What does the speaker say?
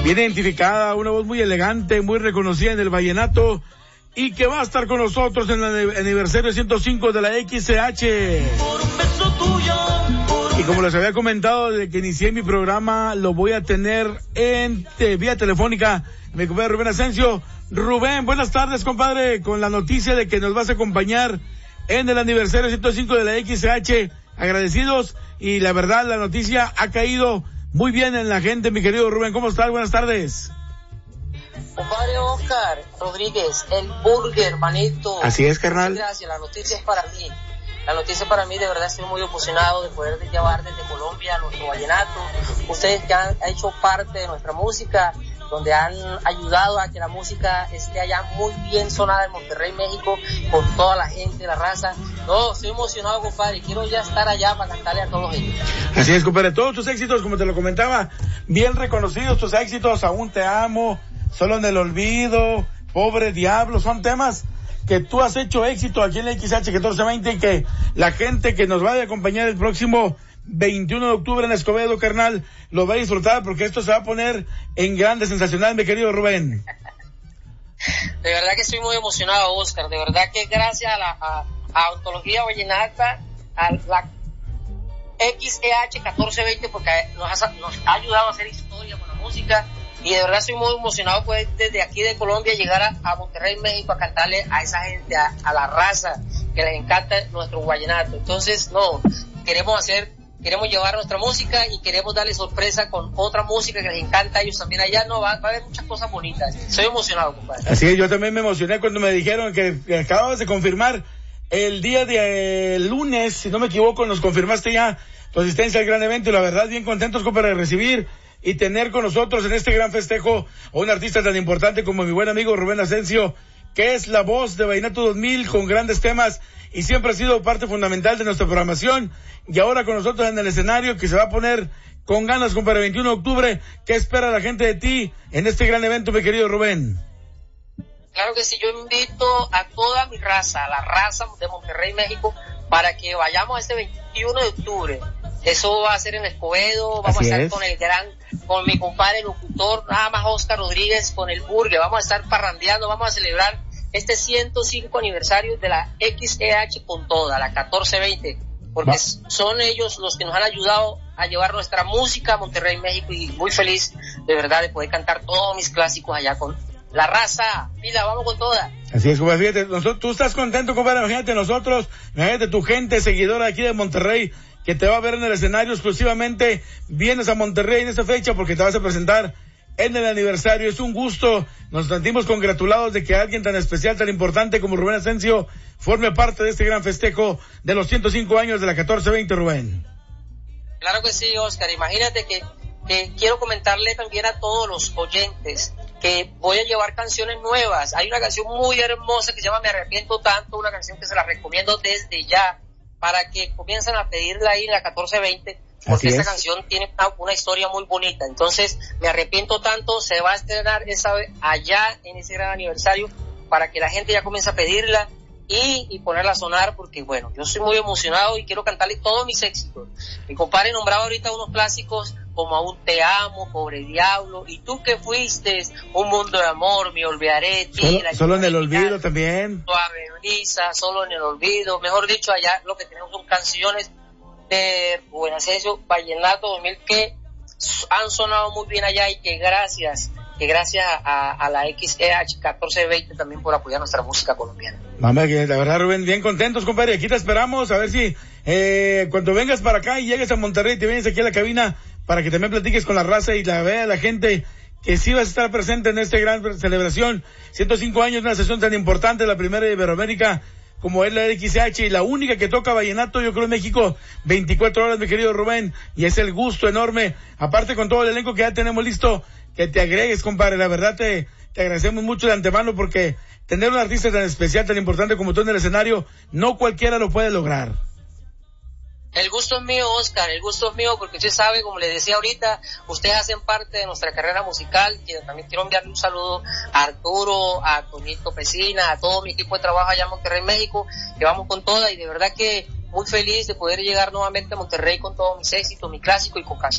Bien identificada, una voz muy elegante, muy reconocida en el vallenato y que va a estar con nosotros en el aniversario 105 de la XCH. Y como les había comentado desde que inicié mi programa, lo voy a tener en vía telefónica, mi compadre Rubén Asensio. Rubén, buenas tardes, compadre, con la noticia de que nos vas a acompañar en el aniversario 105 de la XCH. Agradecidos, y la verdad la noticia ha caído muy bien en la gente, mi querido Rubén. ¿Cómo estás? Buenas tardes. Compadre Oscar Rodríguez, el burger, hermanito. Así es, carnal. Gracias, la noticia es para mí. La noticia para mí, de verdad estoy muy emocionado de poder llevar desde Colombia nuestro vallenato. Ustedes que han hecho parte de nuestra música, donde han ayudado a que la música esté allá muy bien sonada en Monterrey, México, con toda la gente, la raza. No, estoy emocionado, compadre, quiero ya estar allá para cantarle a todos ellos. Así es, compadre, todos tus éxitos, como te lo comentaba, bien reconocidos tus éxitos, Aún te amo, Solo en el olvido, Pobre diablo, son temas que tú has hecho éxito aquí en la XH 1420 y que la gente que nos vaya a acompañar el próximo 21 de octubre en Escobedo, carnal, lo va a disfrutar porque esto se va a poner en grande, sensacional, mi querido Rubén. De verdad que estoy muy emocionado, Oscar, de verdad que gracias a Ontología Vallenata, a la XEH 1420, porque nos ha ayudado a hacer historia con la música, y de verdad estoy muy emocionado pues desde aquí de Colombia llegar a Monterrey, México, a cantarle a esa gente, a la raza que les encanta nuestro vallenato. Entonces, queremos llevar nuestra música y queremos darle sorpresa con otra música que les encanta a ellos también allá. Va a haber muchas cosas bonitas. Estoy emocionado, compadre. Así es, yo también me emocioné cuando me dijeron que acababas de confirmar el día de lunes, si no me equivoco, nos confirmaste ya tu asistencia al gran evento, y la verdad bien contentos, compadre, de recibir y tener con nosotros en este gran festejo a un artista tan importante como mi buen amigo Rubén Asensio, que es la voz de Vallenato 2000 con grandes temas y siempre ha sido parte fundamental de nuestra programación, y ahora con nosotros en el escenario que se va a poner con ganas, compadre, 21 de octubre. ¿Qué espera la gente de ti en este gran evento, mi querido Rubén? Claro que sí, yo invito a toda mi raza, a la raza de Monterrey, México, para que vayamos este 21 de octubre. Eso va a ser en Escobedo, vamos a estar con mi compadre locutor, nada más Oscar Rodríguez, con el burger, vamos a estar parrandeando, vamos a celebrar este 105 aniversario de la XEH con toda, la 1420, porque son ellos los que nos han ayudado a llevar nuestra música a Monterrey, México, y muy feliz de verdad de poder cantar todos mis clásicos allá con la raza. Pila, vamos con toda. Así es, compadre, fíjate, tú estás contento, compadre, imagínate tu gente seguidora aquí de Monterrey, que te va a ver en el escenario exclusivamente. Vienes a Monterrey en esta fecha porque te vas a presentar en el aniversario. Es un gusto, nos sentimos congratulados de que alguien tan especial, tan importante como Rubén Asensio forme parte de este gran festejo de los 105 años de la 1420, Rubén. Claro que sí, Oscar, imagínate que quiero comentarle también a todos los oyentes que voy a llevar canciones nuevas. Hay una canción muy hermosa que se llama Me Arrepiento Tanto, una canción que se la recomiendo desde ya, para que comiencen a pedirla ahí en la 1420, porque esta canción tiene una historia muy bonita. Entonces, Me Arrepiento Tanto se va a estrenar allá en ese gran aniversario, para que la gente ya comience a pedirla y ponerla a sonar, porque bueno, yo soy muy emocionado y quiero cantarle todos mis éxitos. Mi compadre nombraba ahorita unos clásicos como Aún te amo, Pobre diablo, y tú que fuiste, Un mundo de amor, Me olvidaré de ti. Solo en el olvido también. Suave brisa, Solo en el olvido. Mejor dicho, allá lo que tenemos son canciones de Rubén Asensio, Vallenato 2000, que han sonado muy bien allá, y que gracias a la XEH 1420 también por apoyar nuestra música colombiana. Mamá, que la verdad, Rubén, bien contentos, compadre. Aquí te esperamos, a ver si cuando vengas para acá y llegues a Monterrey, te vienes aquí a la cabina para que también platiques con la raza y la vea la gente que sí vas a estar presente en esta gran celebración. 105 años, una sesión tan importante, la primera de Iberoamérica como es la XH, y la única que toca vallenato, yo creo, en México, 24 horas, mi querido Rubén, y es el gusto enorme, aparte con todo el elenco que ya tenemos listo, que te agregues, compadre. La verdad te agradecemos mucho de antemano, porque tener un artista tan especial, tan importante como tú en el escenario, no cualquiera lo puede lograr. El gusto es mío, Oscar, el gusto es mío, porque usted sabe, como le decía ahorita, ustedes hacen parte de nuestra carrera musical, que también quiero enviarle un saludo a Arturo, a Toñito Pesina, a todo mi equipo de trabajo allá en Monterrey, México, que vamos con toda, y de verdad que muy feliz de poder llegar nuevamente a Monterrey con todos mis éxitos, mi clásico y con canciones